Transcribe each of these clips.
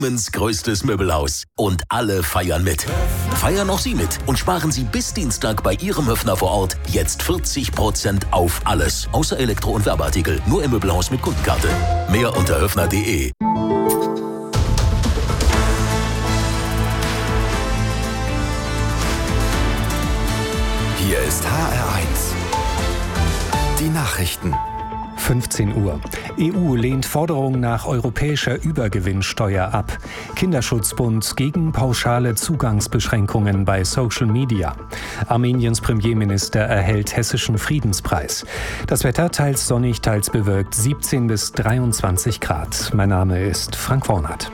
Mens größtes Möbelhaus. Und alle feiern mit. Feiern auch Sie mit und sparen Sie bis Dienstag bei Ihrem Höffner vor Ort jetzt 40% auf alles. Außer Elektro- und Werbeartikel. Nur im Möbelhaus mit Kundenkarte. Mehr unter höffner.de. Hier ist HR1. Die Nachrichten. 15 Uhr. EU lehnt Forderung nach europäischer Übergewinnsteuer ab. Kinderschutzbund gegen pauschale Zugangsbeschränkungen bei Social Media. Armeniens Premierminister erhält hessischen Friedenspreis. Das Wetter teils sonnig, teils bewölkt, 17 bis 23 Grad. Mein Name ist Frank Wornert.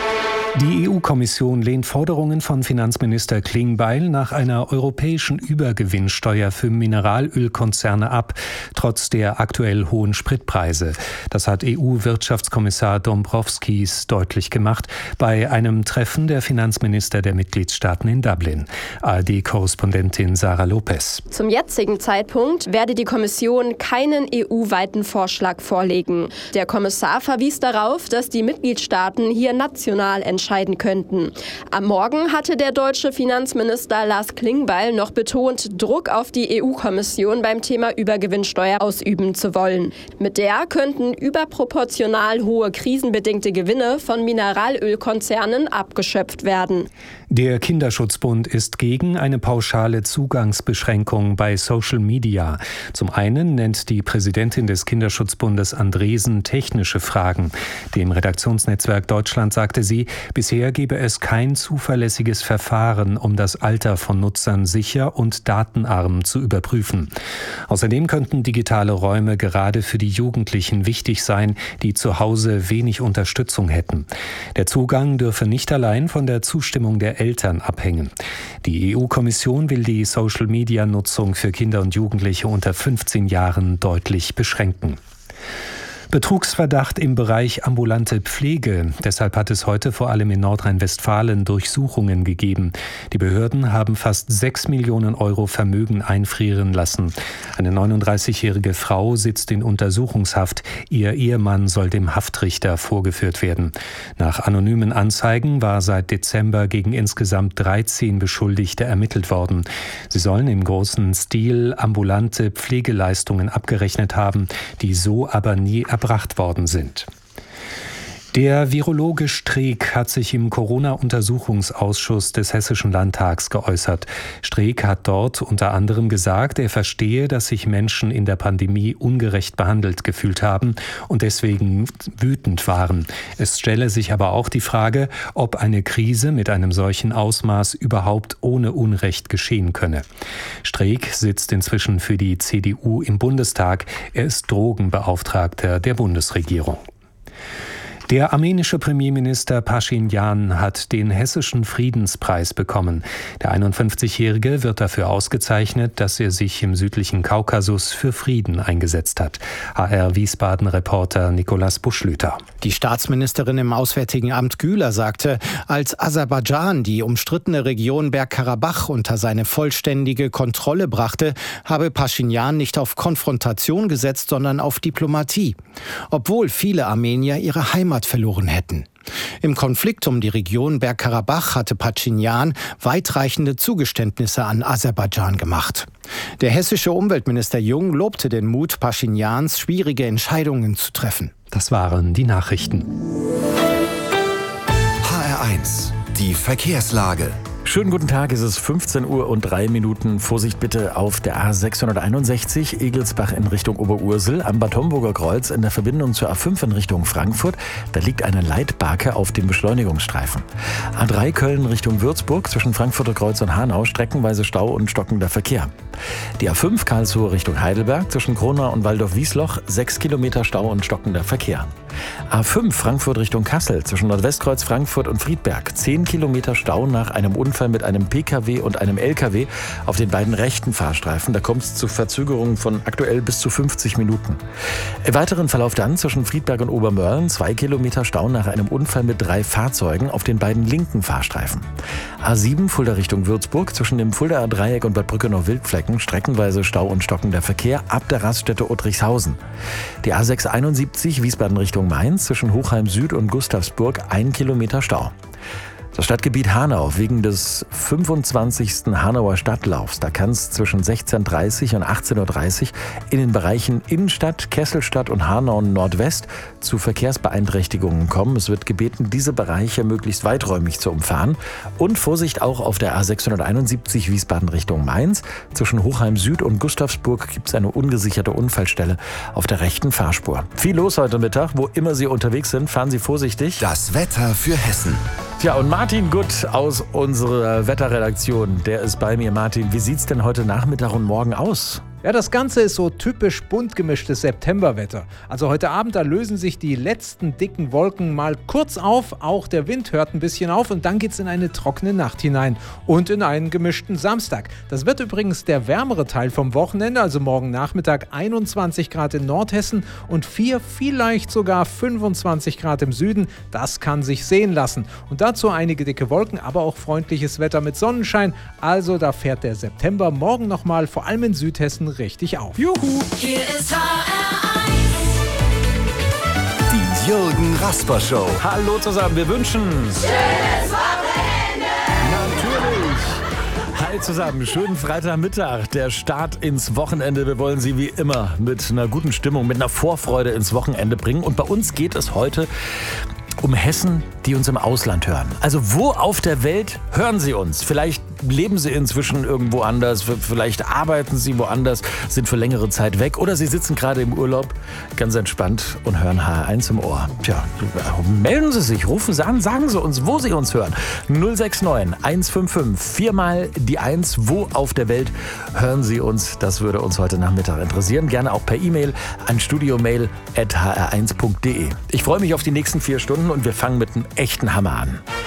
Die EU-Kommission lehnt Forderungen von Finanzminister Klingbeil nach einer europäischen Übergewinnsteuer für Mineralölkonzerne ab, trotz der aktuell hohen Spritpreise. Das hat EU-Wirtschaftskommissar Dombrovskis deutlich gemacht bei einem Treffen der Finanzminister der Mitgliedstaaten in Dublin. ARD-Korrespondentin Sarah Lopez. Zum jetzigen Zeitpunkt werde die Kommission keinen EU-weiten Vorschlag vorlegen. Der Kommissar verwies darauf, dass die Mitgliedstaaten hier national entscheiden könnten. Am Morgen hatte der deutsche Finanzminister Lars Klingbeil noch betont, Druck auf die EU-Kommission beim Thema Übergewinnsteuer ausüben zu wollen. Mit der könnten überproportional hohe krisenbedingte Gewinne von Mineralölkonzernen abgeschöpft werden. Der Kinderschutzbund ist gegen eine pauschale Zugangsbeschränkung bei Social Media. Zum einen nennt die Präsidentin des Kinderschutzbundes Andresen technische Fragen. Dem Redaktionsnetzwerk Deutschland sagte sie, bisher gebe es kein zuverlässiges Verfahren, um das Alter von Nutzern sicher und datenarm zu überprüfen. Außerdem könnten digitale Räume gerade für die Jugendlichen wichtig sein, die zu Hause wenig Unterstützung hätten. Der Zugang dürfe nicht allein von der Zustimmung der Eltern abhängen. Die EU-Kommission will die Social-Media-Nutzung für Kinder und Jugendliche unter 15 Jahren deutlich beschränken. Betrugsverdacht im Bereich ambulante Pflege. Deshalb hat es heute vor allem in Nordrhein-Westfalen Durchsuchungen gegeben. Die Behörden haben fast 6 Millionen Euro Vermögen einfrieren lassen. Eine 39-jährige Frau sitzt in Untersuchungshaft. Ihr Ehemann soll dem Haftrichter vorgeführt werden. Nach anonymen Anzeigen war seit Dezember gegen insgesamt 13 Beschuldigte ermittelt worden. Sie sollen im großen Stil ambulante Pflegeleistungen abgerechnet haben, die so aber nie erbracht worden sind. Der Virologe Streeck hat sich im Corona-Untersuchungsausschuss des Hessischen Landtags geäußert. Streeck hat dort unter anderem gesagt, er verstehe, dass sich Menschen in der Pandemie ungerecht behandelt gefühlt haben und deswegen wütend waren. Es stelle sich aber auch die Frage, ob eine Krise mit einem solchen Ausmaß überhaupt ohne Unrecht geschehen könne. Streeck sitzt inzwischen für die CDU im Bundestag. Er ist Drogenbeauftragter der Bundesregierung. Der armenische Premierminister Paschinjan hat den hessischen Friedenspreis bekommen. Der 51-Jährige wird dafür ausgezeichnet, dass er sich im südlichen Kaukasus für Frieden eingesetzt hat. HR-Wiesbaden-Reporter Nikolaus Buschlüter. Die Staatsministerin im Auswärtigen Amt Güler sagte, als Aserbaidschan die umstrittene Region Bergkarabach unter seine vollständige Kontrolle brachte, habe Paschinjan nicht auf Konfrontation gesetzt, sondern auf Diplomatie. Obwohl viele Armenier ihre Heimat verloren hätten. Im Konflikt um die Region Bergkarabach hatte Paschinjan weitreichende Zugeständnisse an Aserbaidschan gemacht. Der hessische Umweltminister Jung lobte den Mut Paschinjans, schwierige Entscheidungen zu treffen. Das waren die Nachrichten. HR1, die Verkehrslage. Schönen guten Tag, es ist 15 Uhr und 3 Minuten. Vorsicht bitte auf der A661 Egelsbach in Richtung Oberursel am Bad Homburger Kreuz in der Verbindung zur A5 in Richtung Frankfurt. Da liegt eine Leitbarke auf dem Beschleunigungsstreifen. A3 Köln Richtung Würzburg zwischen Frankfurter Kreuz und Hanau streckenweise Stau und stockender Verkehr. Die A5 Karlsruhe Richtung Heidelberg zwischen Kronau und Waldorf-Wiesloch 6 Kilometer Stau und stockender Verkehr. A5 Frankfurt Richtung Kassel zwischen Nordwestkreuz Frankfurt und Friedberg 10 Kilometer Stau nach einem Unfall Unfall mit einem Pkw und einem Lkw auf den beiden rechten Fahrstreifen. Da kommt es zu Verzögerungen von aktuell bis zu 50 Minuten. Im weiteren Verlauf dann zwischen Friedberg und Obermörlen 2 Kilometer Stau nach einem Unfall mit 3 Fahrzeugen auf den beiden linken Fahrstreifen. A7 Fulda Richtung Würzburg zwischen dem Fuldaer Dreieck und Bad Brückenau-Wildflecken streckenweise Stau und stockender Verkehr ab der Raststätte Uttrichshausen. Die A6 71 Wiesbaden Richtung Mainz zwischen Hochheim Süd und Gustavsburg 1 Kilometer Stau. Das Stadtgebiet Hanau wegen des 25. Hanauer Stadtlaufs. Da kann es zwischen 16:30 und 18:30 in den Bereichen Innenstadt, Kesselstadt und Hanau Nordwest zu Verkehrsbeeinträchtigungen kommen. Es wird gebeten, diese Bereiche möglichst weiträumig zu umfahren. Und Vorsicht auch auf der A671 Wiesbaden Richtung Mainz. Zwischen Hochheim Süd und Gustavsburg gibt es eine ungesicherte Unfallstelle auf der rechten Fahrspur. Viel los heute Mittag. Wo immer Sie unterwegs sind, fahren Sie vorsichtig. Das Wetter für Hessen. Tja, und Martin Gutt aus unserer Wetterredaktion, der ist bei mir. Martin, wie sieht's denn heute Nachmittag und morgen aus? Ja, das Ganze ist so typisch bunt gemischtes Septemberwetter. Also heute Abend, da lösen sich die letzten dicken Wolken mal kurz auf. Auch der Wind hört ein bisschen auf und dann geht's in eine trockene Nacht hinein und in einen gemischten Samstag. Das wird übrigens der wärmere Teil vom Wochenende, also morgen Nachmittag 21 Grad in Nordhessen und 4, vielleicht sogar 25 Grad im Süden. Das kann sich sehen lassen. Und dazu einige dicke Wolken, aber auch freundliches Wetter mit Sonnenschein. Also da fährt der September morgen nochmal, vor allem in Südhessen, richtig auf. Juhu! Hier ist HR1. Die Jürgen Rasper Show. Hallo zusammen, wir wünschen Schönes Wochenende. natürlich. Hi zusammen, schönen Freitagmittag, der Start ins Wochenende. Wir wollen Sie wie immer mit einer guten Stimmung, mit einer Vorfreude ins Wochenende bringen. Und bei uns geht es heute um Hessen, die uns im Ausland hören. Also wo auf der Welt hören Sie uns? Vielleicht leben Sie inzwischen irgendwo anders, vielleicht arbeiten Sie woanders, sind für längere Zeit weg oder Sie sitzen gerade im Urlaub ganz entspannt und hören HR1 im Ohr. Tja, melden Sie sich, rufen Sie an, sagen Sie uns, wo Sie uns hören. 069 155 4 die 1. Wo auf der Welt hören Sie uns? Das würde uns heute Nachmittag interessieren. Gerne auch per E-Mail an studiomail@hr1.de. Ich freue mich auf die nächsten 4 Stunden und wir fangen mit einem echten Hammer an.